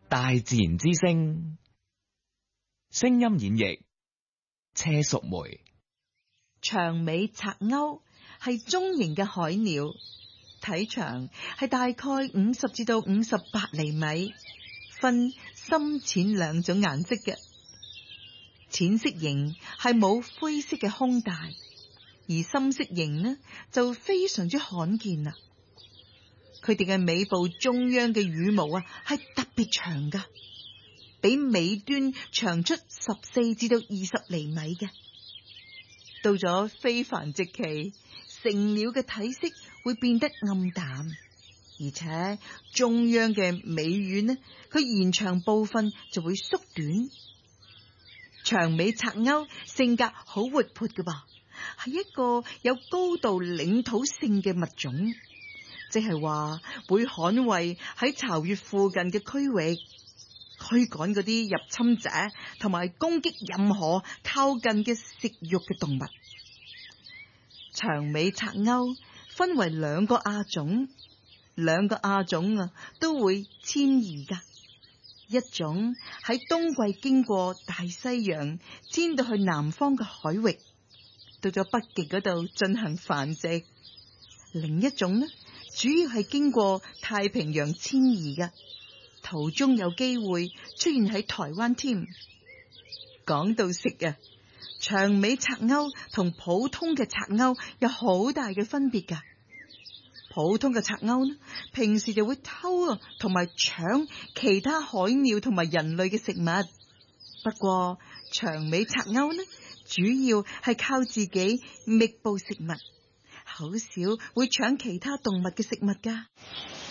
大自然之聲，聲音演繹車淑梅。 長尾賊鷗係中型嘅海鳥，體長係大概50至到58厘米，分深淺兩種顏色嘅。淺色型係冇灰色嘅胸帶，而深色型呢就非常之罕見啦。佢哋嘅尾部中央嘅羽毛係特別長噶，比尾端長出14至到20厘米嘅。到咗非繁殖期，成鳥嘅體色會變得暗淡，而且中央嘅尾羽呢，佢延長部分就會縮短。長尾賊鷗性格好活潑嘅噃，係一個有高度領土性嘅物種，即係話會捍衛喺巢穴附近嘅區域，驅趕嗰啲入侵者，同埋攻擊任何靠近嘅食肉嘅動物。長尾賊鷗分為兩個亞種，兩個亞種都會遷移噶。一種喺冬季經過大西洋，遷到去南方嘅海域，到咗北極嗰度進行繁殖。另一種呢，主要係經過太平洋遷移嘅，途中有機會出現喺台灣添。講到食長尾賊鷗同普通嘅賊鷗有好大嘅分別噶。普通嘅賊鷗呢，平時就會偷同埋搶其他海鳥同埋人類嘅食物。不過長尾賊鷗呢，主要係靠自己覓捕食物，好少會搶其他動物嘅食物噶。